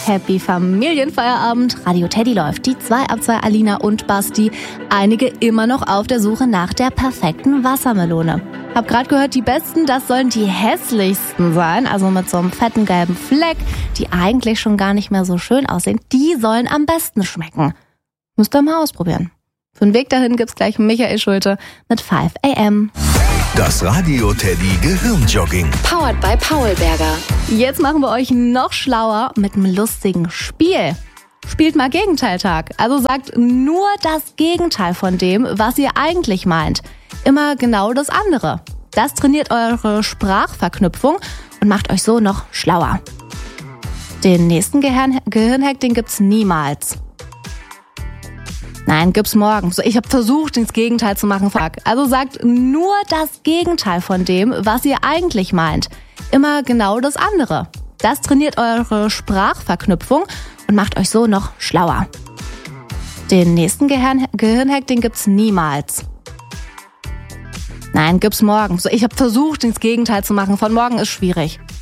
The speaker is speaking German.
Happy Familienfeierabend. Radio Teddy läuft. Die 2 ab 2 Alina und Basti. Einige immer noch auf der Suche nach der perfekten Wassermelone. Hab grad gehört, die besten, das sollen die hässlichsten sein. Also mit so einem fetten gelben Fleck, die eigentlich schon gar nicht mehr so schön aussehen. Die sollen am besten schmecken. Müsst ihr mal ausprobieren. Für den Weg dahin gibt's gleich Michael Schulte mit 5 AM. Das Radio Teddy Gehirnjogging. Powered by Paulberger. Jetzt machen wir euch noch schlauer mit einem lustigen Spiel. Spielt mal Gegenteiltag. Also sagt nur das Gegenteil von dem, was ihr eigentlich meint. Immer genau das andere. Das trainiert eure Sprachverknüpfung und macht euch so noch schlauer. Den nächsten Gehirnhack, den gibt's niemals. Nein, gibt's morgen. Ich habe versucht, das Gegenteil zu machen. Also sagt nur das Gegenteil von dem, was ihr eigentlich meint. Immer genau das andere. Das trainiert eure Sprachverknüpfung und macht euch so noch schlauer. Den nächsten Gehirnhack, den gibt's niemals. Nein, gibt's morgen. Ich habe versucht, das Gegenteil zu machen. Von morgen ist schwierig.